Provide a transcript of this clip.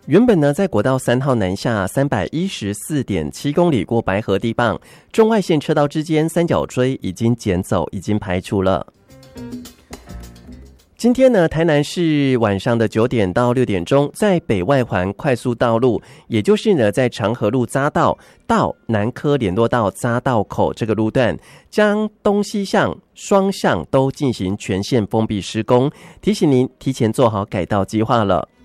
原本呢，在国道3号南下314.7公里过白河堤坝，中外线车道之间三角锥已经减走，已经排除了。今天呢，台南市晚上的9点到6点钟，在北外环快速道路，也就是呢，在长河路匝道到南科联络道匝道口这个路段，将东西向双向都进行全线封闭施工，提醒您提前做好改道计划了。